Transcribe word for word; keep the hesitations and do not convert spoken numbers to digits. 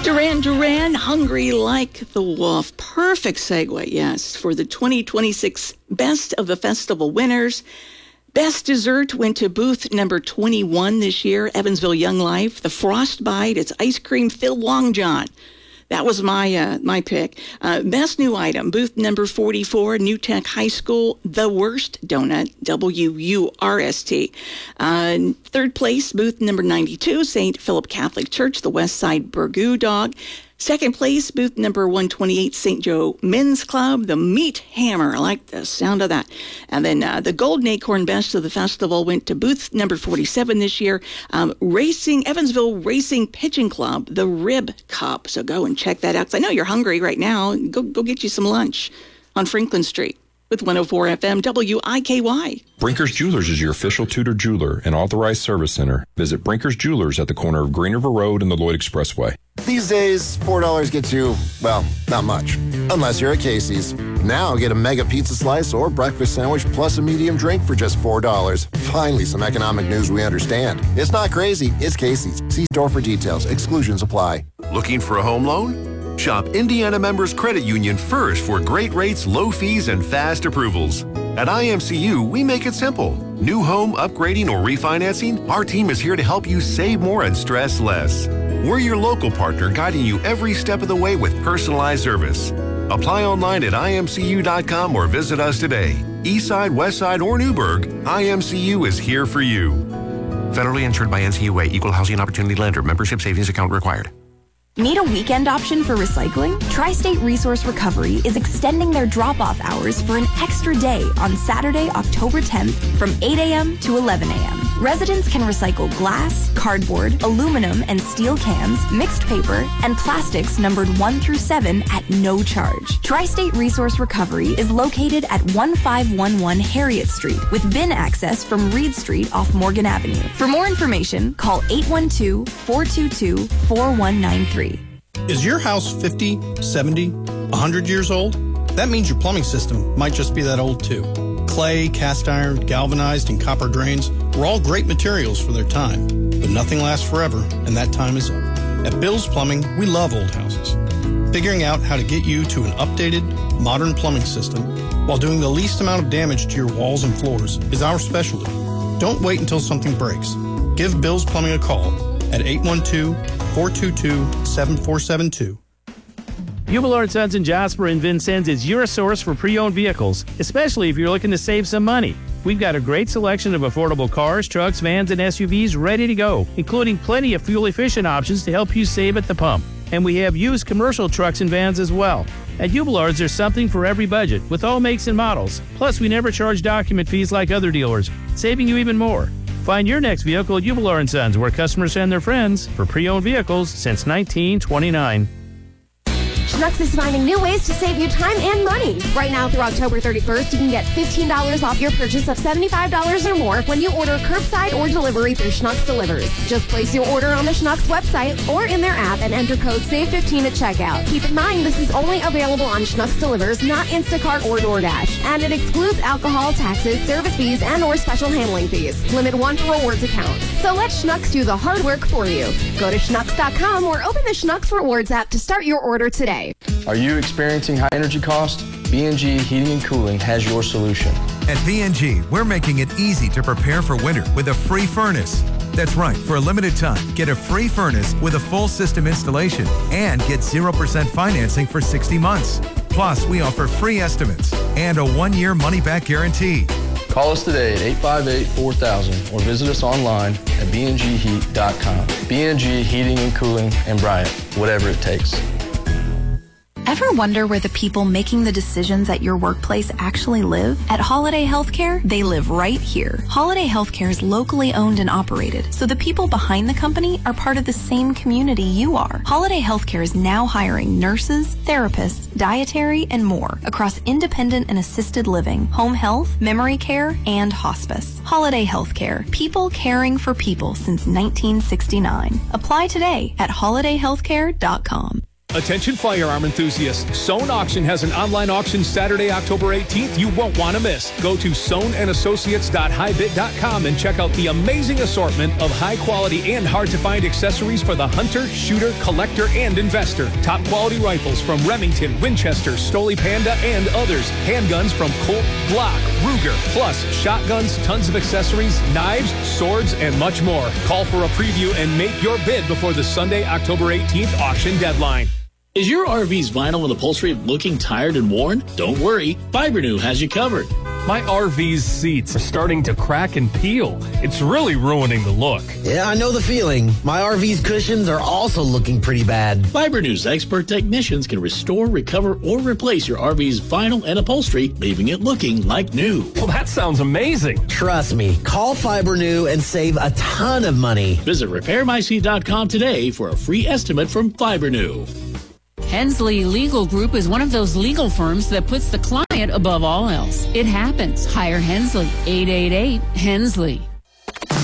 Duran Duran, Hungry Like the Wolf. Perfect segue, yes, for the twenty twenty-six Best of the Festival winners. Best dessert went to booth number twenty-one this year, Evansville Young Life. The Frostbite, it's ice cream filled Long John. That was my uh, my pick. Uh, best new item, booth number forty-four, New Tech High School, The Worst Donut, W U R S T. Uh, third place, booth number ninety-two, Saint Philip Catholic Church, the West Side Burgoo Dog. Second place, booth number one twenty-eight, Saint Joe Men's Club, the Meat Hammer. I like the sound of that. And then uh, the Golden Acorn Best of the Festival went to booth number forty-seven this year, um, Racing Evansville Racing Pitching Club, the Rib Cup. So go and check that out. 'Cause I know you're hungry right now. Go, go get you some lunch on Franklin Street with one oh four F M W I K Y. Brinkers Jewelers is your official Tudor jeweler and authorized service center. Visit Brinkers Jewelers at the corner of Green River Road and the Lloyd Expressway. These days, four dollars gets you, well, not much. Unless you're at Casey's. Now get a mega pizza slice or breakfast sandwich plus a medium drink for just four dollars. Finally, some economic news we understand. It's not crazy. It's Casey's. See store for details. Exclusions apply. Looking for a home loan? Shop Indiana Members Credit Union first for great rates, low fees, and fast approvals. At I M C U, we make it simple. New home, upgrading, or refinancing, our team is here to help you save more and stress less. We're your local partner guiding you every step of the way with personalized service. Apply online at I M C U dot com or visit us today. Eastside, Westside, or Newburgh, I M C U is here for you. Federally insured by N C U A, Equal Housing Opportunity Lender. Membership savings account required. Need a weekend option for recycling? Tri-State Resource Recovery is extending their drop-off hours for an extra day on Saturday, October tenth from eight a.m. to eleven a.m. Residents can recycle glass, cardboard, aluminum, and steel cans, mixed paper, and plastics numbered one through seven at no charge. Tri-State Resource Recovery is located at one five one one Harriet Street with bin access from Reed Street off Morgan Avenue. For more information, call eight one two, four two two, four one nine three. Is your house fifty, seventy, one hundred years old? That means your plumbing system might just be that old too. Clay, cast iron, galvanized, and copper drains were all great materials for their time, but nothing lasts forever, and that time is up. At Bill's Plumbing, we love old houses. Figuring out how to get you to an updated, modern plumbing system while doing the least amount of damage to your walls and floors is our specialty. Don't wait until something breaks. Give Bill's Plumbing a call at eight one two, four two two, seven four seven two. Hubler and Sons in Jasper and Vincennes is your source for pre-owned vehicles, especially if you're looking to save some money. We've got a great selection of affordable cars, trucks, vans, and S U Vs ready to go, including plenty of fuel-efficient options to help you save at the pump. And we have used commercial trucks and vans as well. At Hubler's, there's something for every budget, with all makes and models. Plus, we never charge document fees like other dealers, saving you even more. Find your next vehicle at Hubler and Sons, where customers send their friends for pre-owned vehicles since nineteen twenty-nine. Schnucks is finding new ways to save you time and money. Right now through October thirty-first, you can get fifteen dollars off your purchase of seventy-five dollars or more when you order curbside or delivery through Schnucks Delivers. Just place your order on the Schnucks website or in their app and enter code save fifteen at checkout. Keep in mind this is only available on Schnucks Delivers, not Instacart or DoorDash. And it excludes alcohol, taxes, service fees, and or special handling fees. Limit one per rewards account. So let Schnucks do the hard work for you. Go to schnucks dot com or open the Schnucks Rewards app to start your order today. Are you experiencing high energy costs? B and G Heating and Cooling has your solution. At B and G, we're making it easy to prepare for winter with a free furnace. That's right, for a limited time, get a free furnace with a full system installation and get zero percent financing for sixty months. Plus, we offer free estimates and a one-year money-back guarantee. Call us today at eight five eight, four thousand or visit us online at b n g heat dot com. B and G Heating and Cooling and Bryant, whatever it takes. Ever wonder where the people making the decisions at your workplace actually live? At Holiday Healthcare, they live right here. Holiday Healthcare is locally owned and operated, so the people behind the company are part of the same community you are. Holiday Healthcare is now hiring nurses, therapists, dietary, and more across independent and assisted living, home health, memory care, and hospice. Holiday Healthcare, people caring for people since nineteen sixty-nine. Apply today at holiday healthcare dot com. Attention firearm enthusiasts. Sohn Auction has an online auction Saturday, October eighteenth you won't want to miss. Go to sohn and associates dot high bit dot com and check out the amazing assortment of high-quality and hard-to-find accessories for the hunter, shooter, collector, and investor. Top-quality rifles from Remington, Winchester, Stoli Panda, and others. Handguns from Colt, Glock, Ruger, plus shotguns, tons of accessories, knives, swords, and much more. Call for a preview and make your bid before the Sunday, October eighteenth auction deadline. Is your R V's vinyl and upholstery looking tired and worn? Don't worry, Fibernew has you covered. My R V's seats are starting to crack and peel. It's really ruining the look. Yeah, I know the feeling. My R V's cushions are also looking pretty bad. Fibernew's expert technicians can restore, recover, or replace your R V's vinyl and upholstery, leaving it looking like new. Well, that sounds amazing. Trust me. Call Fibernew and save a ton of money. Visit repair my seat dot com today for a free estimate from Fibernew. Hensley Legal Group is one of those legal firms that puts the client above all else. It happens. Hire Hensley. eight eight eight Hensley.